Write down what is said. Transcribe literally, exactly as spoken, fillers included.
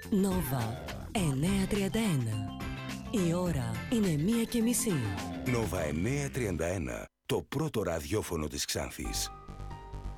Νόβα εννιακόσια τριάντα ένα. Η ώρα είναι μία και μισή. Νόβα εννιακόσια τριάντα ένα. Το πρώτο ραδιόφωνο της Ξάνθης.